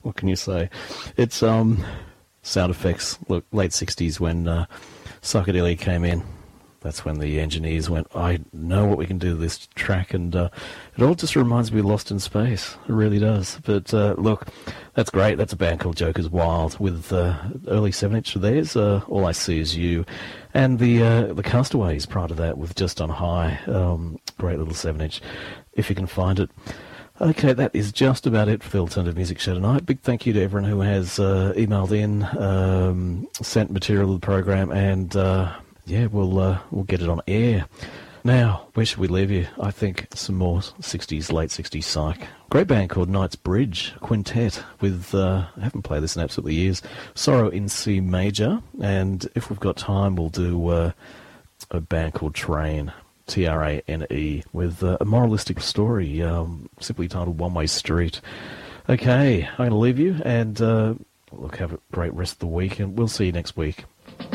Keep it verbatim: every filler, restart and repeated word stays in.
what can you say? It's um, sound effects. Look, late sixties when uh, psychedelia came in. That's when the engineers went, I know what we can do with this track, and uh, it all just reminds me of Lost in Space. It really does. But uh, look, that's great. That's a band called Joker's Wild with uh, early seven-inch of theirs, uh, All I See Is You, and the uh, the Castaways prior to that with Just on High. Um, great little seven-inch, if you can find it. Okay, that is just about it for the Alternative Music Show tonight. Big thank you to everyone who has uh, emailed in, um, sent material to the program, and... Uh, Yeah, we'll uh, we'll get it on air. Now, where should we leave you? I think some more sixties, late sixties psych. Great band called Knight's Bridge, a quintet with, uh, I haven't played this in absolutely years, Sorrow in C Major, and if we've got time, we'll do uh, a band called Train, T R A N E, with uh, a moralistic story, um, simply titled One Way Street. Okay, I'm going to leave you, and uh, look, have a great rest of the week, and we'll see you next week.